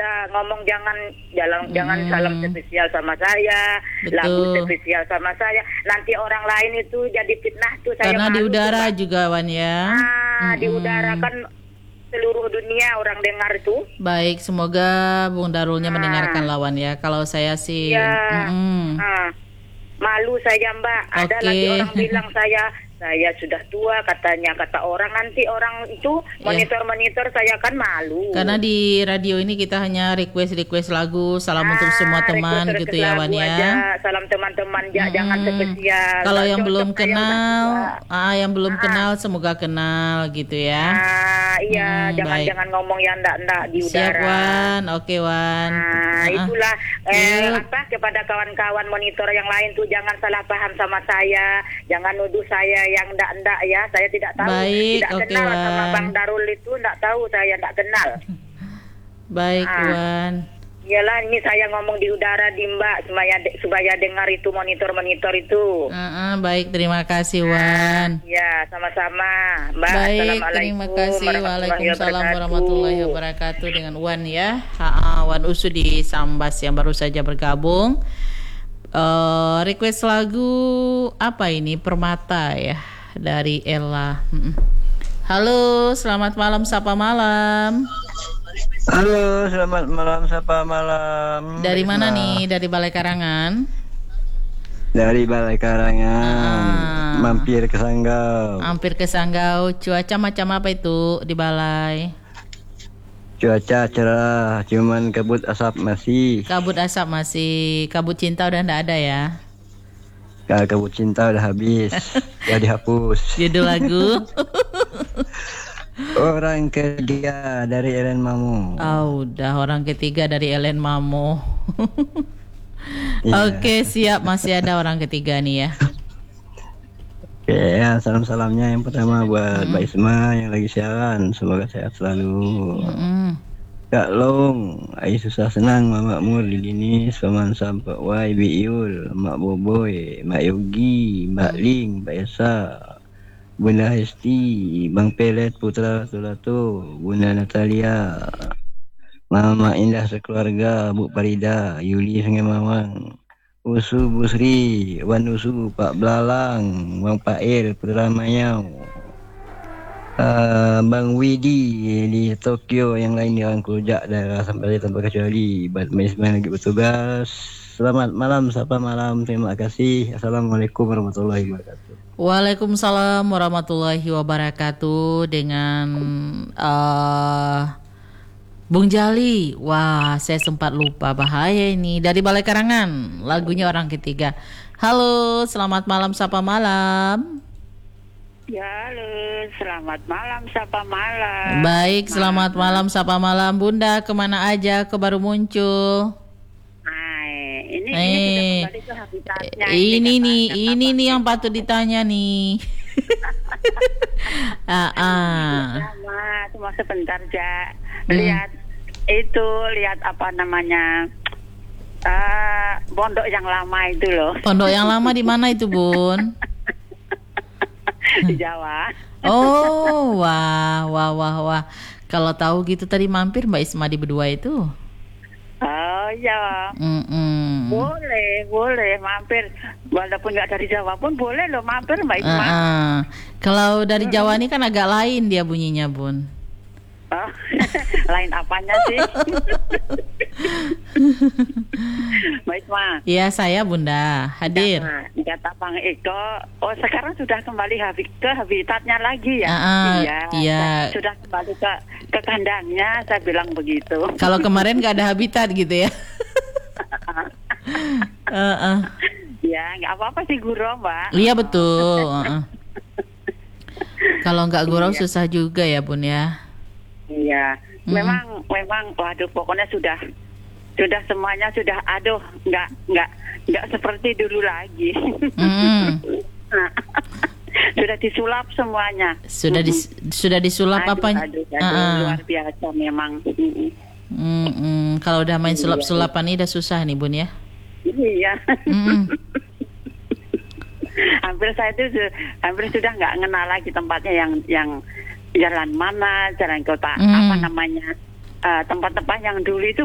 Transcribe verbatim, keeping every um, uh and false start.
ada ngomong jangan jalan Hmm. jangan salam spesial sama saya, lagu Betul. spesial sama saya. Nanti orang lain itu jadi fitnah tuh saya Karena di malu, udara Mbak. juga Wan ya. Ah, di Mm-mm. udara kan seluruh dunia orang dengar itu. Baik, semoga Bung Darulnya Ah. mendengarkan lawan ya. Kalau saya sih, Ya. mm-mm. Ah, malu saya Mbak. Ada Oke. lagi orang bilang saya saya sudah tua katanya, kata orang, nanti orang itu Ya. monitor-monitor saya kan malu. Karena di radio ini kita hanya request-request lagu, salam untuk semua teman request- gitu request ya lagu Wan ya. aja. Salam teman-teman, ja- jangan Mm-mm. spesial. Kalau Nggak yang cocok, belum saya kenal, udah tua. ah yang belum kenal semoga kenal gitu ya. Ah, iya, Hmm, jangan baik. jangan ngomong yang ndak-ndak di udara. Siap Wan, oke Wan. Nah, Ah, itulah eh, Yuk. apa kepada kawan-kawan monitor yang lain tuh jangan salah paham sama saya, jangan nuduh saya yang ndak-ndak ya. Saya tidak tahu, Baik, tidak oke, kenal sama Wan. Bang Darul itu, ndak tahu, saya ndak kenal. Baik Ah. Wan. Iyalah, ini saya ngomong di udara di Mbak supaya de- supaya dengar itu monitor-monitor itu. Ah, ah, baik, terima kasih Wan. Ya, sama-sama, Mbak. Baik, Assalamualaikum terima kasih. warahmatullahi Waalaikumsalam wabarakatuh. warahmatullahi wabarakatuh dengan Wan ya. Ha, Wan Usu di Sambas yang baru saja bergabung. Eh, request lagu apa ini? Permata ya dari Ella. Mm-mm. Halo, selamat malam, sapa malam. Halo, selamat malam, sapa malam. Dari mana Nah, nih? Dari Balai Karangan. Dari Balai Karangan, Ah. mampir ke Sanggau. Hampir ke Sanggau. Cuaca macam apa itu di Balai? Cuaca cerah, cuman kabut asap masih. Kabut asap masih. Kabut cinta udah ndak ada ya. Kalau kabut cinta udah habis, ya dihapus. Judul lagu. Orang ketiga dari Ellen Mamu. Oh, udah orang ketiga dari Ellen Mamo. Iya. Oke, siap, masih ada orang ketiga nih ya. Oke, ya, salam-salamnya yang pertama buat Mbak Isma yang lagi siaran, semoga sehat selalu. Mm-mm. Kak Long, Ai susah senang, Mak Makmur, Lidinis, Paman Sampak Wai, Biul, Mak Boboy, Mak Yogi, Mbak Ling, Mbak Esa, Bunda Hesti, Bang Pelet, Putra Tulato, Bunda Natalia, Mama Indah sekeluarga, Bu Parida, Yuli Sungai Mawang, Usu Busri, Wan Usu, Pak Belalang, Bang Pail, Putra Mayau, uh, Bang Widi di Tokyo, yang lain di Rangkujak daerah sampai tanpa kecuali. Buat Maisman lagi bertugas. Selamat malam, sapa malam, terima kasih. Assalamualaikum warahmatullahi wabarakatuh. Waalaikumsalam warahmatullahi wabarakatuh dengan uh, Bung Jali. Wah, saya sempat lupa, bahaya ini. Dari Balai Karangan, lagunya orang ketiga. Halo, selamat malam, sapa malam. Ya, halo, selamat malam, sapa malam. Baik, selamat malam, sapa malam. Bunda, kemana aja kok baru muncul? Hai, ini, Eh, ini sudah kembali ke habitatnya. Ini nih, katanya, ini apa- nih yang patut ditanya nih. ah, ah. Sama, cuma sebentar ja. Hmm. Lihat itu, lihat apa namanya, eh pondok yang lama itu loh Pondok yang lama di mana itu, Bun? di Jawa. Oh, wah, wah, wah, wah. Kalau tahu gitu tadi mampir Mbak Isma di berdua itu. Oh iya, Mm-mm. boleh, boleh mampir. Walaupun nggak dari Jawa pun boleh loh mampir Mbak Isma. Ah, ah. Kalau dari Jawa ini kan agak lain dia bunyinya, Bun. Oh, lain apanya sih? Mbak Isma. Iya, saya Bunda hadir. Nah, kata Bang Eko, oh sekarang sudah kembali habi- ke habitatnya lagi ya? Ah, ah, iya. iya. Sudah kembali ke ke kandangnya, saya bilang begitu. Kalau kemarin nggak ada habitat gitu ya. Ah, ah. Ya, nggak apa-apa sih guru, Mbak. Iya betul. Ah, ah. Kalau nggak gurau Iya. susah juga ya, Bun ya. Iya, Mm. memang memang waduh pokoknya sudah sudah semuanya sudah aduh nggak nggak nggak seperti dulu lagi. Mm. Sudah disulap semuanya. Sudah dis, sudah disulap Aduh, apa? aduh, aduh, Ah, ah. luar biasa memang. Mm-mm. Mm-mm. Kalau udah main sulap-sulapan ini udah susah nih, Bun ya. Iya. Mm-mm. Hampir saya itu su- hampir sudah nggak kenal lagi tempatnya yang yang jalan mana, jalan kota Mm. apa namanya. Eh, tempat-tempat yang dulu itu